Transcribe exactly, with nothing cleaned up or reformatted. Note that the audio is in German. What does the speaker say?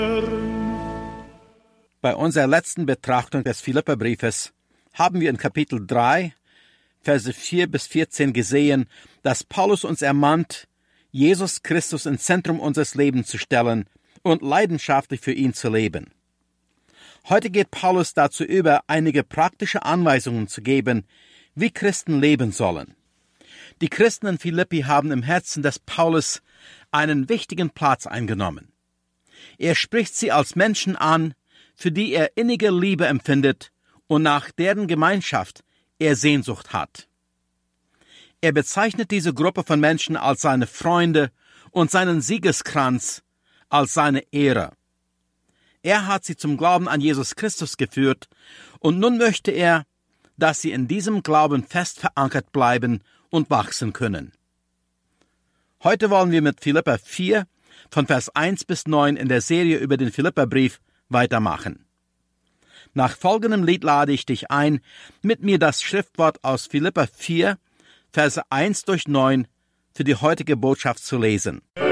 Bei unserer letzten Betrachtung des Philipperbriefes haben wir in Kapitel drei, Verse vier bis vierzehn gesehen, dass Paulus uns ermahnt, Jesus Christus ins Zentrum unseres Lebens zu stellen und leidenschaftlich für ihn zu leben. Heute geht Paulus dazu über, einige praktische Anweisungen zu geben, wie Christen leben sollen. Die Christen in Philippi haben im Herzen des Paulus einen wichtigen Platz eingenommen. Er spricht sie als Menschen an, für die er innige Liebe empfindet und nach deren Gemeinschaft er Sehnsucht hat. Er bezeichnet diese Gruppe von Menschen als seine Freunde und seinen Siegeskranz als seine Ehre. Er hat sie zum Glauben an Jesus Christus geführt und nun möchte er, dass sie in diesem Glauben fest verankert bleiben und wachsen können. Heute wollen wir mit Philipper vier von Vers eins bis neun in der Serie über den Philipperbrief weitermachen. Nach folgendem Lied lade ich dich ein, mit mir das Schriftwort aus Philipper vier, Verse eins durch neun für die heutige Botschaft zu lesen.